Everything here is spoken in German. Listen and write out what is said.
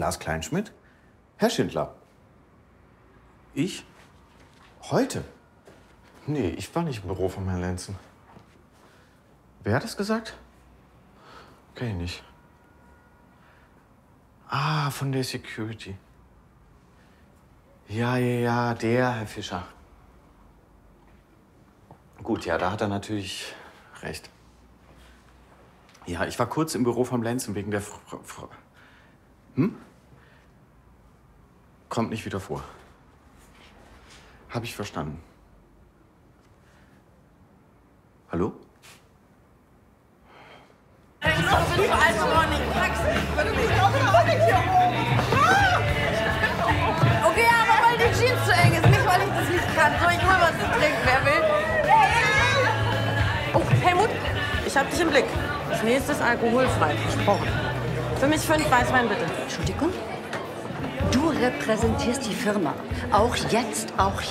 Lars Kleinschmidt? Herr Schindler. Ich? Heute? Nee, ich war nicht im Büro von Herrn Lenzen. Wer hat das gesagt? Kenn ich nicht. Ah, von der Security. Ja, der Herr Fischer. Gut, ja, da hat er natürlich recht. Ja, ich war kurz im Büro vom Lenzen wegen der Frau. Kommt nicht wieder vor. Hab ich verstanden. Hallo? Okay, aber weil die Jeans zu eng ist, nicht weil ich das nicht kann. So, ich hol was zu trinken, wer will. Oh, Helmut, ich hab dich im Blick. Das nächste ist alkoholfrei, versprochen. Für mich 5 Weißwein, bitte. Entschuldigung? Du repräsentierst die Firma. Auch jetzt, auch